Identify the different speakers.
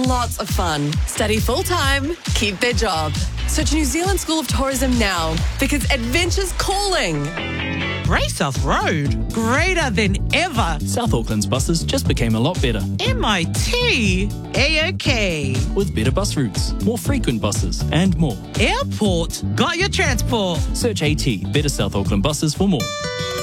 Speaker 1: lots of fun, study full-time, keep their job. Search New Zealand School of Tourism now, because adventure's calling.
Speaker 2: Greycouth Road? Greater than ever.
Speaker 3: South Auckland's buses just became a lot better.
Speaker 2: MIT? A-OK.
Speaker 3: With better bus routes, more frequent buses, and more.
Speaker 2: Airport? Got your transport.
Speaker 3: Search AT, Better South Auckland Buses for more.